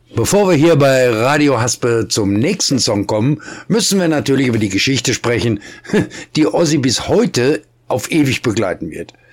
Bevor wir hier bei Radio Haspe zum nächsten Song kommen, müssen wir natürlich über die Geschichte sprechen, die Ozzy bis heute auf ewig begleiten wird.